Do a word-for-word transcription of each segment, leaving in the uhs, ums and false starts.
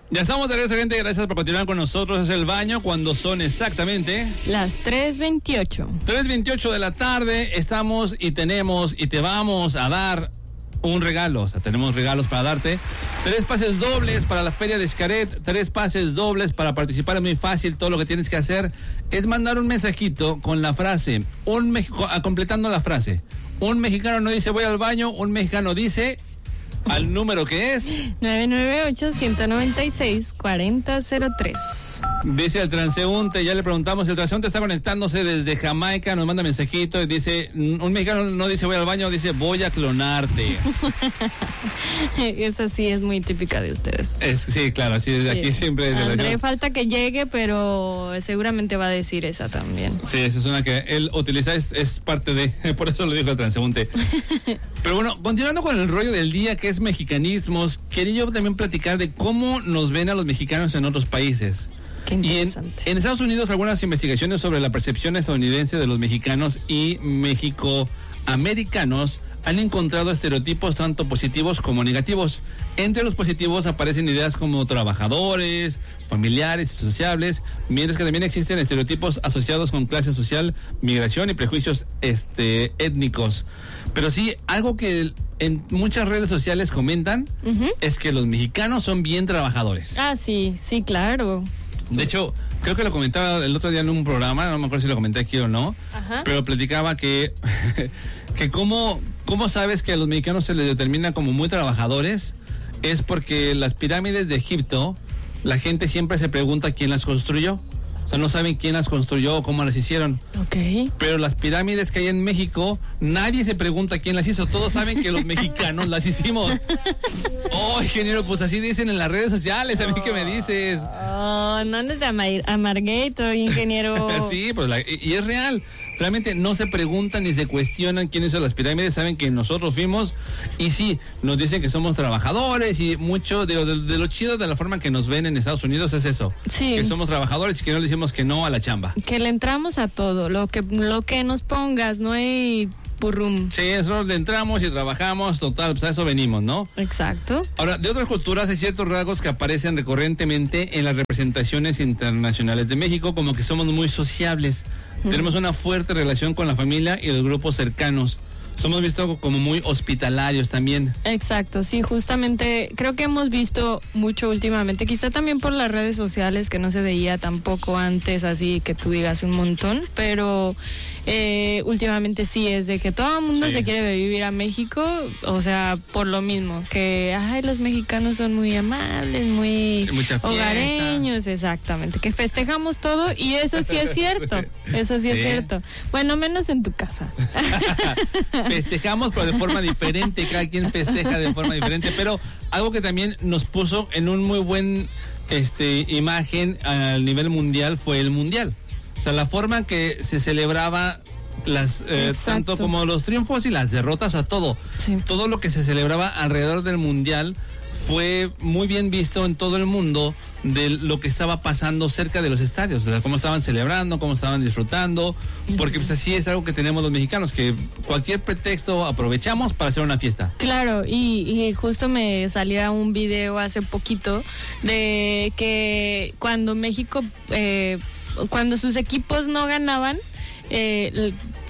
Ya estamos de regreso, gente. Gracias por continuar con nosotros. Es El Baño cuando son exactamente las tres veintiocho. tres veintiocho de la tarde. Estamos y tenemos y te vamos a dar un regalo. O sea, tenemos regalos para darte. Tres pases dobles para la Feria de Xcaret. Tres pases dobles para participar. Es muy fácil. Todo lo que tienes que hacer es mandar un mensajito con la frase, un México, completando la frase. Un mexicano no dice voy al baño. Un mexicano dice... al número que es nueve nueve ocho, uno nueve seis, cuatro cero cero tres. Dice el transeúnte, ya le preguntamos, el transeúnte está conectándose desde Jamaica, nos manda mensajito y dice, un mexicano no dice voy al baño, dice voy a clonarte. Eso sí es muy típica de ustedes. Es, sí, claro, así desde sí. Aquí siempre es de André, la... falta que llegue, pero seguramente va a decir esa también. Sí, esa es una que él utiliza, es, es parte de, por eso lo dijo el transeúnte. Pero bueno, continuando con el rollo del día que es mexicanismos, quería yo también platicar de cómo nos ven a los mexicanos en otros países. Qué interesante. Y en, en Estados Unidos algunas investigaciones sobre la percepción estadounidense de los mexicanos y mexicoamericanos han encontrado estereotipos tanto positivos como negativos. Entre los positivos aparecen ideas como trabajadores, familiares y sociables, mientras que también existen estereotipos asociados con clase social, migración y prejuicios este, étnicos. Pero sí, algo que en muchas redes sociales comentan uh-huh. es que los mexicanos son bien trabajadores. Ah, sí, sí, claro. De hecho, creo que lo comentaba el otro día en un programa, no me acuerdo si lo comenté aquí o no, ajá. pero platicaba que, que cómo, cómo sabes que a los mexicanos se les determina como muy trabajadores, es porque las pirámides de Egipto, la gente siempre se pregunta quién las construyó. O sea, no saben quién las construyó o cómo las hicieron. Ok. Pero las pirámides que hay en México, nadie se pregunta quién las hizo. Todos saben que los mexicanos las hicimos. Oh, ingeniero, pues así dicen en las redes sociales. ¿A mí qué me dices? Oh, no andes de amar- amargueto, ingeniero. Sí, pues la, y, y es real. Realmente no se preguntan ni se cuestionan quién hizo las pirámides, saben que nosotros fuimos y sí, nos dicen que somos trabajadores y mucho de, de, de lo chido de la forma que nos ven en Estados Unidos es eso, sí. que somos trabajadores y que no le decimos que no a la chamba. Que le entramos a todo, lo que, lo que nos pongas, no hay purrum. Sí, nosotros le entramos y trabajamos, total, pues a eso venimos, ¿no? Exacto. Ahora, de otras culturas hay ciertos rasgos que aparecen recurrentemente en las representaciones internacionales de México, como que somos muy sociables. Tenemos una fuerte relación con la familia y los grupos cercanos. Somos vistos como muy hospitalarios también. Exacto, sí, justamente creo que hemos visto mucho últimamente, quizá también por las redes sociales que no se veía tampoco antes, así que tú digas un montón, pero eh, últimamente sí es de que todo el mundo sí. se quiere vivir a México, o sea, por lo mismo, que ay, los mexicanos son muy amables, muy hogareños, exactamente, que festejamos todo y eso sí es cierto, eso sí es sí. cierto. Bueno, menos en tu casa. Festejamos, pero de forma diferente, cada quien festeja de forma diferente, pero algo que también nos puso en un muy buen este imagen a nivel mundial fue el mundial. O sea, la forma que se celebraba las eh, tanto como los triunfos y las derrotas, a todo. Sí. Todo lo que se celebraba alrededor del mundial fue muy bien visto en todo el mundo de lo que estaba pasando cerca de los estadios, o sea, cómo estaban celebrando, cómo estaban disfrutando, porque pues así es algo que tenemos los mexicanos, que cualquier pretexto aprovechamos para hacer una fiesta. Claro, y, y justo me salía un video hace poquito de que cuando México, eh, cuando sus equipos no ganaban, eh,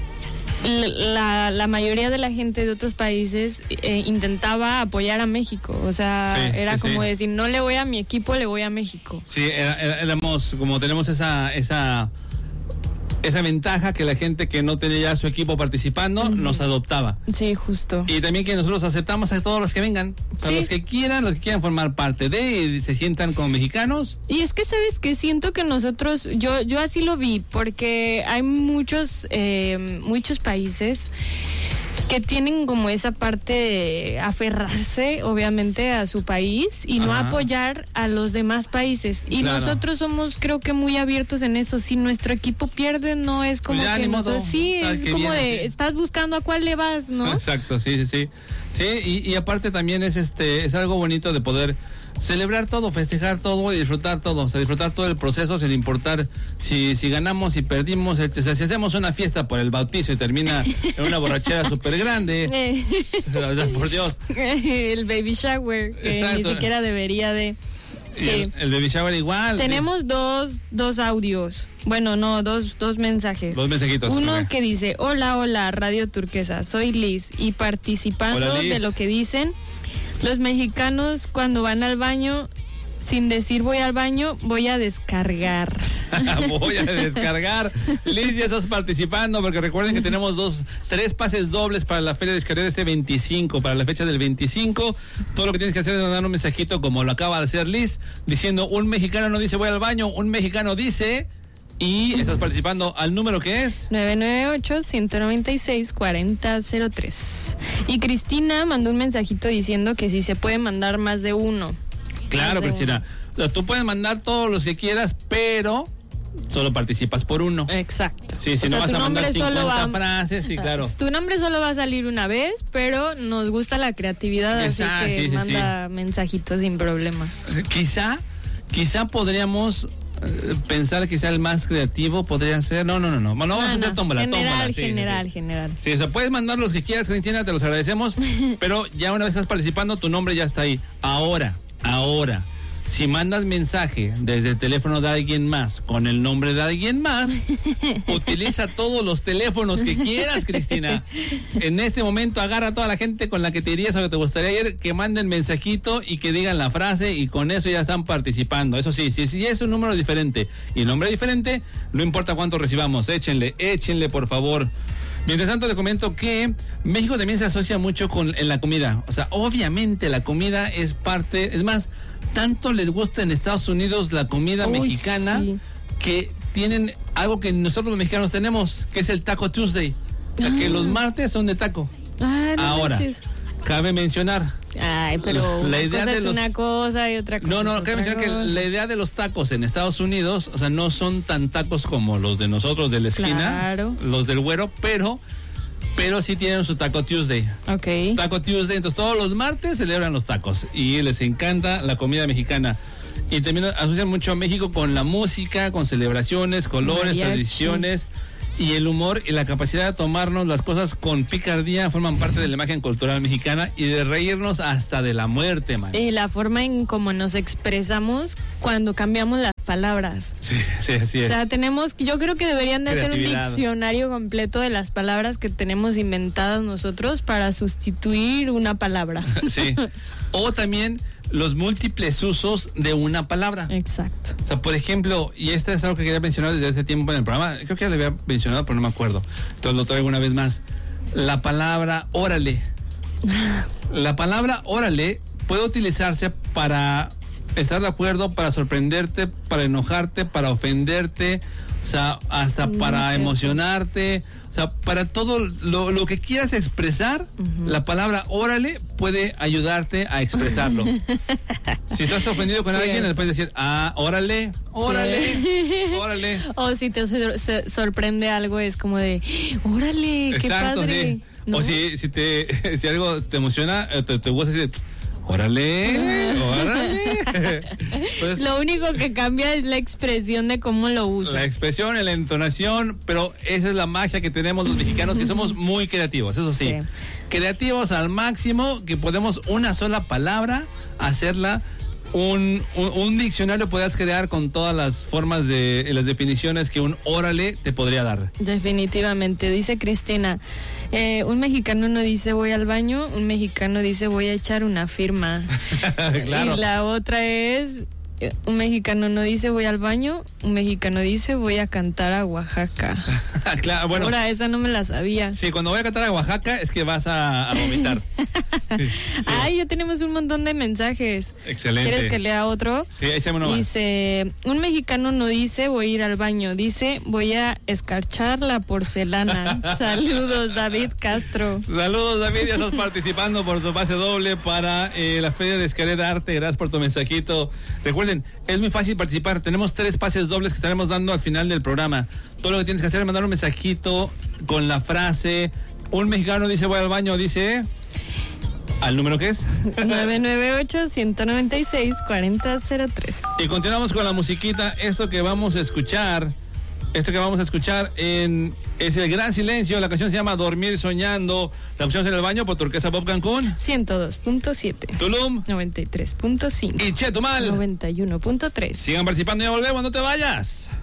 La, la mayoría de la gente de otros países eh, intentaba apoyar a México, o sea, sí, era sí, como sí. decir, no le voy a mi equipo, le voy a México. Sí, era, era, éramos, como tenemos esa esa esa ventaja que la gente que no tenía ya su equipo participando uh-huh. nos adoptaba. Sí, justo. Y también que nosotros aceptamos a todos los que vengan, a sí. los que quieran, los que quieran formar parte de y se sientan como mexicanos. Y es que, ¿sabes qué? Siento que nosotros, yo yo así lo vi, porque hay muchos, eh, muchos países que tienen como esa parte de aferrarse, obviamente, a su país y Ajá. no apoyar a los demás países. Y claro. nosotros somos, creo que, muy abiertos en eso. Si nuestro equipo pierde, no es como pues que nosotros... Sí, Tal es como viene, de, sí. estás buscando a cuál le vas, ¿no? Exacto, sí, sí, sí. Sí, y, y aparte también es este es algo bonito de poder celebrar todo, festejar todo y disfrutar todo, o sea, disfrutar todo el proceso sin importar si, si ganamos, si perdimos, o sea, si hacemos una fiesta por el bautizo y termina en una borrachera súper grande, por Dios. El baby shower, que Exacto. ni siquiera debería de... Sí. El, el baby shower igual. Tenemos dos, dos audios. Bueno, no, dos, dos mensajes. Dos mensajitos. Uno okay. que dice, hola, hola, Radio Turquesa, soy Liz. Y participando Hola, Liz. de lo que dicen, los mexicanos cuando van al baño, sin decir voy al baño, voy a descargar. Voy a descargar. Liz, ya estás participando porque recuerden que tenemos dos, tres pases dobles para la Feria de Descarga de este veinticinco, para la fecha del veinticinco. Todo lo que tienes que hacer es mandar un mensajito como lo acaba de hacer Liz, diciendo un mexicano no dice voy al baño, un mexicano dice... Y estás participando al número que es nueve nueve ocho, uno nueve seis, cuatro cero cero tres. Y Cristina mandó un mensajito diciendo que si se puede mandar más de uno. Claro, de Cristina. O sea, tú puedes mandar todos los que quieras, pero solo participas por uno. Exacto. Sí, si o no sea, vas a mandar cincuenta va, frases, sí, claro. Tu nombre solo va a salir una vez, pero nos gusta la creatividad, Esa, así que sí, sí, manda sí. mensajitos sin problema. Quizá, quizá podríamos eh, pensar que sea el más creativo, podría ser. No, no, no, no. No, no vamos a hacer tómbola, general, tómbola. Sí, general, sí, sí. general. Sí, o sea, puedes mandar los que quieras, Cristina, te los agradecemos, pero ya una vez estás participando, tu nombre ya está ahí. Ahora, ahora, si mandas mensaje desde el teléfono de alguien más con el nombre de alguien más, utiliza todos los teléfonos que quieras, Cristina. En este momento agarra a toda la gente con la que te irías o que te gustaría ir, que manden mensajito y que digan la frase y con eso ya están participando. Eso sí, si, si es un número diferente y nombre diferente, no importa cuánto recibamos, échenle, échenle por favor. Mientras tanto, le comento que México también se asocia mucho con en la comida. O sea, obviamente la comida es parte, es más, tanto les gusta en Estados Unidos la comida Uy, mexicana sí. que tienen algo que nosotros los mexicanos tenemos, que es el Taco Tuesday. O sea, que los martes son de taco. Ah, no Ahora, manches. cabe mencionar. Ay, pero la una idea cosa de es los... una cosa y otra cosa. No, no, es cabe otra mencionar que cosa. la idea de los tacos en Estados Unidos, o sea, no son tan tacos como los de nosotros de la esquina, Claro. los del güero, pero... pero sí tienen su Taco Tuesday. Ok. Taco Tuesday, entonces todos los martes celebran los tacos y les encanta la comida mexicana. Y también asocian mucho a México con la música, con celebraciones, colores, Mariachi. tradiciones, y el humor y la capacidad de tomarnos las cosas con picardía forman parte de la imagen cultural mexicana y de reírnos hasta de la muerte, man. Y la forma en cómo nos expresamos cuando cambiamos las palabras. Sí, sí, así es. O sea, tenemos, yo creo que deberían de hacer un Creatividad. diccionario completo de las palabras que tenemos inventadas nosotros para sustituir una palabra. Sí. O también los múltiples usos de una palabra. Exacto. O sea, por ejemplo, y este es algo que quería mencionar desde hace tiempo en el programa, creo que ya lo había mencionado, pero no me acuerdo. Entonces lo traigo una vez más. La palabra órale. La palabra órale puede utilizarse para estar de acuerdo, para sorprenderte, para enojarte, para ofenderte, o sea, hasta Mm, para cierto. emocionarte. O sea, para todo lo, lo que quieras expresar, uh-huh. la palabra órale puede ayudarte a expresarlo. Si estás ofendido con Sí. alguien, le puedes decir, ah, órale, órale, sí. órale. O si te sor- se sorprende algo, es como de, órale, qué Exacto, padre. sí. ¿No? O si, si, te, si algo te emociona, te, te gusta decir, órale, órale. Entonces, lo único que cambia es la expresión de cómo lo usas. la expresión, la entonación, pero esa es la magia que tenemos los mexicanos, que somos muy creativos, eso sí. Sí. Creativos al máximo, que podemos una sola palabra hacerla un, un, un diccionario puedas crear con todas las formas de las definiciones que un órale te podría dar. Definitivamente, dice Cristina, eh, un mexicano no dice voy al baño, un mexicano dice voy a echar una firma. Claro. Y la otra es, eh, un mexicano no dice voy al baño, un mexicano dice voy a cantar a Oaxaca. Claro, bueno. Ahora, esa no me la sabía. Sí, cuando voy a cantar a Oaxaca es que vas a, a vomitar. Sí, sí. Ay, ya tenemos un montón de mensajes. Excelente. ¿Quieres que lea otro? Sí, échame uno más. Dice, un mexicano no dice voy a ir al baño, dice voy a escarchar la porcelana. Saludos, David Castro. Saludos, David, ya estás participando por tu pase doble para eh, la Feria de Escalera Arte. Gracias por tu mensajito. Recuerden, es muy fácil participar. Tenemos tres pases dobles que estaremos dando al final del programa. Todo lo que tienes que hacer es mandar un mensajito con la frase, un mexicano dice voy al baño, dice... ¿Al número qué es? nueve nueve ocho, uno nueve seis, cuatro cero cero tres. Y continuamos con la musiquita. Esto que vamos a escuchar Esto que vamos a escuchar en es El Gran Silencio. La canción se llama Dormir Soñando. La opción en el baño por Turquesa Pop Cancún. ciento dos punto siete. Tulum. noventa y tres punto cinco. Y Chetumal. noventa y uno punto tres. Sigan participando y ya volvemos. No te vayas.